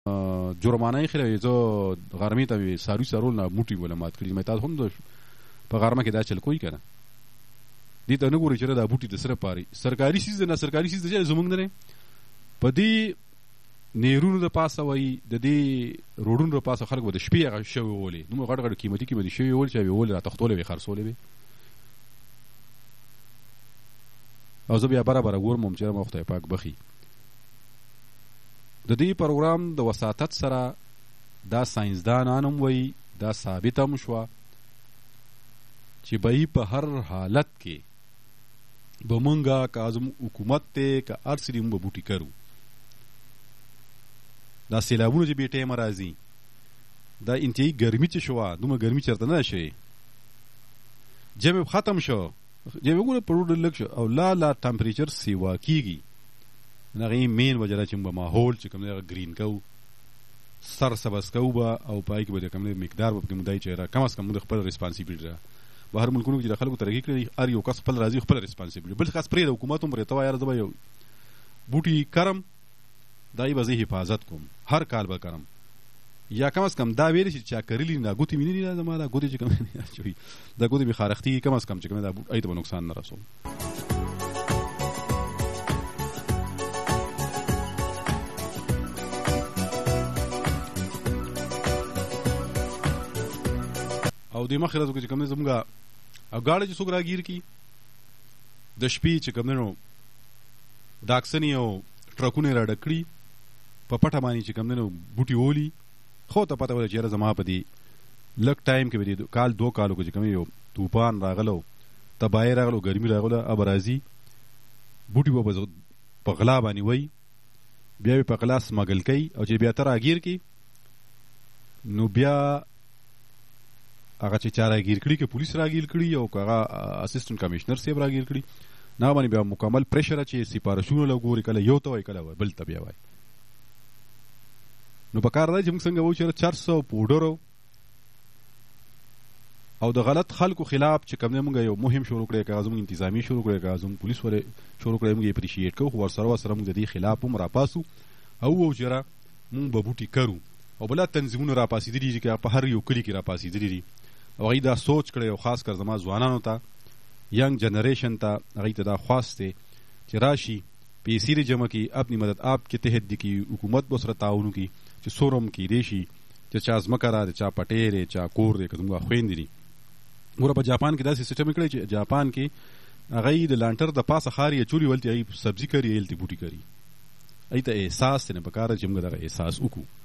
جرمانه یې خلوي زه غرمې ته وي ساروي سارول نه موټي ولا مات کړي مې تاسو هم په غرمه کې دا چل کوی کنه دې ته نه ګوري چې دا بوټي د سره پاري سرکاري سیز نه سرکاري سیز چې زمونږ نه په دې نیرونو د پاسه وای د دې روډونو د پاسه خلک به د شپې هغه شوی ولې نو غټ غټ قیمتي قیمتي شوی ول چې ول را تختولې وي خرڅولې وي او زه بیا برابر ګورم چې ما خدای پاک بخي د دې پروګرام د وساتت سره دا ساينسدانانم وای دا ثابت هم شو چې به په هر حالت کې به مونږه کازم حکومت ته که ارسریم به بوټي کرو دا سیلابونو چې بیٹه مرازي دا انتهایی ګرمي چې شو دومره ګرمي چرته نه شي جمع ختم شو جمع ګوره پروډ لګ شو او لا ټمپریچر سیوا کیږي نغې مین وجره چې په ماحول چې کوم گرین کو سر سبس کو با او پای کې به کوم مقدار به کوم دای چې را کم از کم خپل ریسپانسیبل را بهر ملکونو کې د خلکو ترغیب کړي ار یو کس خپل راځي خپل ریسپانسیبل بل خاص پرې د حکومت هم رته یار د یو بوټي کرم دای به حفاظت کوم هر کال به کرم یا کم از کم دا ویل چې چا کړلی نه ګوتی مینې نه زما دا ګوتی چې کوم چوي دا ګوتی به خارختی کم از کم چې کوم دا ایت به نقصان نه رسول او د مخ راځو چې کوم زمګه او گاړي چې څوک راګیر کی د شپې چې کوم نو ډاکسنی او ټرکونه را ډکړي په پټه باندې چې کوم نو بوټي وولي خو ته پته ولا چې زما په دې لک ټایم کې به کال 2 کالو کې کوم یو طوفان راغلو تباہی راغلو ګرمي راغله ابرازي بوټي په غلا باندې وای بیا په کلاس مګل کوي او چې بیا تر راګیر کی نو بیا هغه چې چا راګیر کړي کې پولیس راګیر کړي او هغه اسسټنټ کمشنر صاحب راګیر کړي نه باندې بیا مکمل پریشر چې سپارښتنه لګوري کله یو ته وای کله بل ته بیا وای نو په کار راځي موږ څنګه وو چې 400 پودرو او د غلط خلکو خلاف چې کوم موږ یو مهم شروع کړی کازم انتظامی شروع کړی کازم پولیس وره شروع کړی موږ اپریشیټ کوو ور سره موږ د دې خلاف هم راپاسو او وجره موږ به بوټي کرو او بل تنظیمونه راپاسیدلی چې په هر یو کلی کې راپاسیدلی او غي دا سوچ کړي او خاص کر زما ځوانانو ته ینګ جنریشن ته غي ته دا خواسته چې راشي پیسې جمع کی اپنی مدد آپ کے تحت دی کی حکومت بسره تعاون کی چې سورم کی ریشي چې چا ازمکرا چا پټېره چا کور دې کومه خويندري ګوره په جاپان کې دا سیستم کړی چې جاپان کې غي د لانټر د پاسه خاري چوری ولتي ای سبزی کوي ایلتی بوټي کوي ایته احساس نه پکاره چې موږ دا احساس وکړو